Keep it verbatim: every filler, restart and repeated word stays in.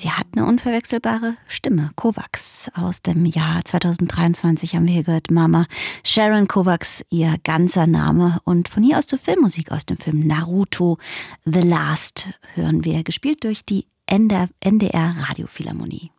sie hat eine unverwechselbare Stimme. Kovacs aus dem Jahr zweitausenddreiundzwanzig haben wir hier gehört. Mama Sharon Kovacs, ihr ganzer Name. Und von hier aus zur Filmmusik aus dem Film Naruto The Last hören wir, gespielt durch die N D R Radiophilharmonie.